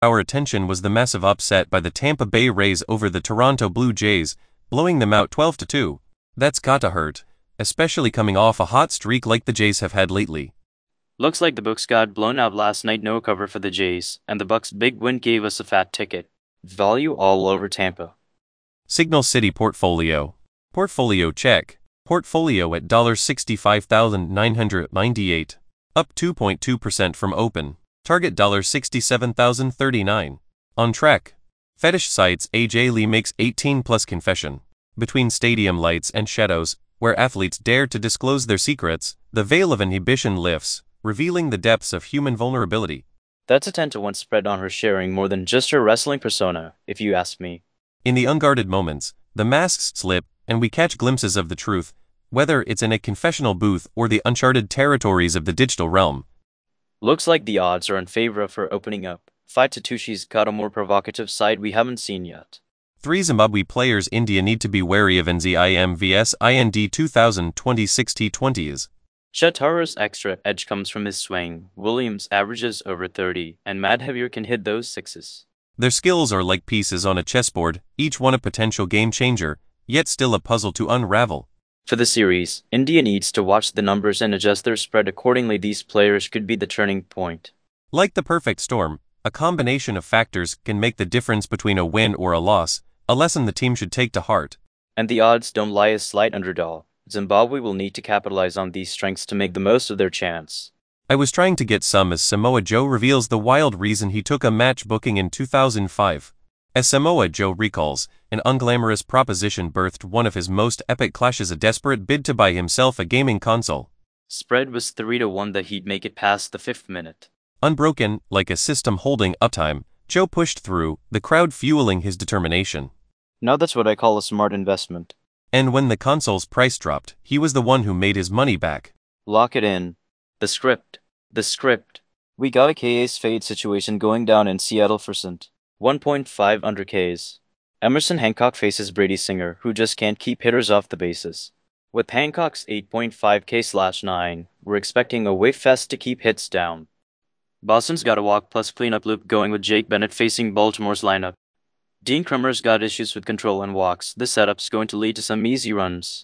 Our attention was the massive upset by the Tampa Bay Rays over the Toronto Blue Jays, blowing them out 12-2. That's gotta hurt, especially coming off a hot streak like the Jays have had lately. Looks like the books got blown out last night, no cover for the Jays, and the Bucks' big win gave us a fat ticket. Value all over Tampa. Signal City Portfolio. Portfolio check. Portfolio at $65,998. Up 2.2% from open. Target $67,039. On track. Fetish sites. AJ Lee makes 18 plus confession. Between stadium lights and shadows, where athletes dare to disclose their secrets, the veil of inhibition lifts, revealing the depths of human vulnerability. That's a 10-to-1 spread on her sharing more than just her wrestling persona, if you ask me. In the unguarded moments, the masks slip, and we catch glimpses of the truth, whether it's in a confessional booth or the uncharted territories of the digital realm. Looks like the odds are in favor of her opening up. Fight Satoshi's got a more provocative side we haven't seen yet. 3 Zimbabwe players India need to be wary of NZIM vs IND 2026 T20s. Chatara's extra edge comes from his swing. Williams averages over 30, and Madhavir can hit those sixes. Their skills are like pieces on a chessboard, each one a potential game changer, yet still a puzzle to unravel. For the series, India needs to watch the numbers and adjust their spread accordingly. These players could be the turning point. Like the perfect storm, a combination of factors can make the difference between a win or a loss, a lesson the team should take to heart. And the odds don't lie as slight underdog. Zimbabwe will need to capitalize on these strengths to make the most of their chance. I was trying to get some as Samoa Joe reveals the wild reason he took a match booking in 2005. As Samoa Joe recalls, an unglamorous proposition birthed one of his most epic clashes, a desperate bid to buy himself a gaming console. Spread was 3-1 that he'd make it past the 5th minute. Unbroken, like a system holding uptime, Joe pushed through, the crowd fueling his determination. Now that's what I call a smart investment. And when the console's price dropped, he was the one who made his money back. Lock it in. The script. We got a KA's fade situation going down in Seattle for St. 1.5 under Ks. Emerson Hancock faces Brady Singer, who just can't keep hitters off the bases. With Hancock's 8.5 K/9, we're expecting a wave fest to keep hits down. Boston's got a walk plus cleanup loop going with Jake Bennett facing Baltimore's lineup. Dean Crummer's got issues with control and walks. This setup's going to lead to some easy runs.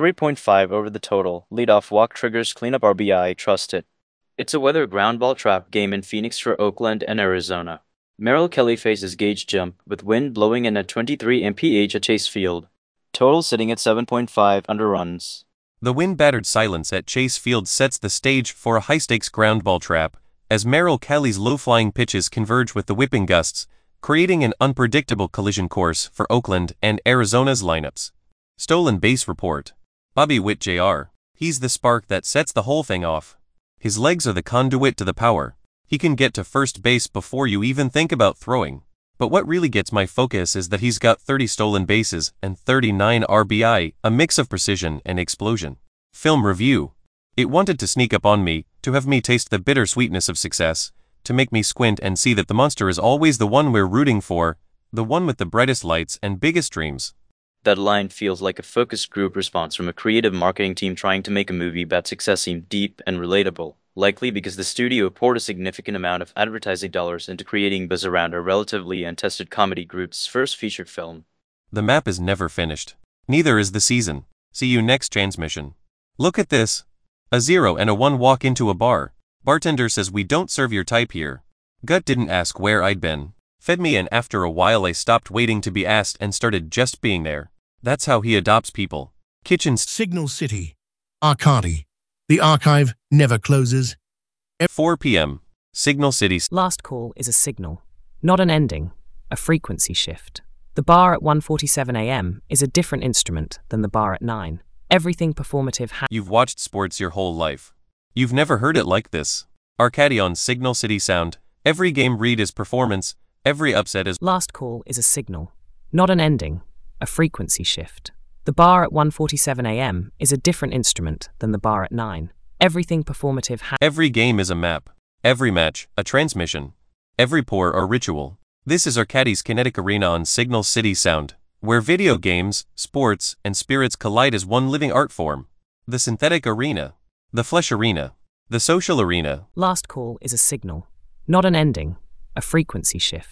3.5 over the total. Leadoff walk triggers cleanup RBI, trust it. It's a weather ground ball trap game in Phoenix for Oakland and Arizona. Merrill Kelly faces Gage Jump, with wind blowing in at 23 mph at Chase Field. Total sitting at 7.5 under runs. The wind-battered silence at Chase Field sets the stage for a high-stakes ground ball trap, as Merrill Kelly's low-flying pitches converge with the whipping gusts, creating an unpredictable collision course for Oakland and Arizona's lineups. Stolen base report. Bobby Witt Jr. He's the spark that sets the whole thing off. His legs are the conduit to the power. He can get to first base before you even think about throwing. But what really gets my focus is that he's got 30 stolen bases and 39 RBI, a mix of precision and explosion. Film review. It wanted to sneak up on me, to have me taste the bitter sweetness of success, to make me squint and see that the monster is always the one we're rooting for, the one with the brightest lights and biggest dreams. That line feels like a focus group response from a creative marketing team trying to make a movie about success seem deep and relatable, likely because the studio poured a significant amount of advertising dollars into creating buzz around a relatively untested comedy group's first featured film. The map is never finished. Neither is the season. See you next transmission. Look at this. A 0 and a 1 walk into a bar. Bartender says we don't serve your type here. Gut didn't ask where I'd been. Fed me, and after a while I stopped waiting to be asked and started just being there. That's how he adopts people. Kitchens. Signal City. Arcadi. The archive never closes. 4 p.m. Signal City. Last call is a signal, not an ending, a frequency shift. The bar at 1:47 a.m. is a different instrument than the bar at 9. Everything performative You've watched sports your whole life. You've never heard it like this. Arcadi on Signal City Sound. Every game read is performance, every upset is... Last call is a signal, not an ending, a frequency shift. The bar at 1:47 a.m. is a different instrument than the bar at 9. Everything performative Every game is a map. Every match, a transmission. Every pour, a ritual. This is Arcadi's Kinetic Arena on Signal City Sound, where video games, sports, and spirits collide as one living art form. The synthetic arena. The flesh arena. The social arena. Last call is a signal, not an ending, a frequency shift.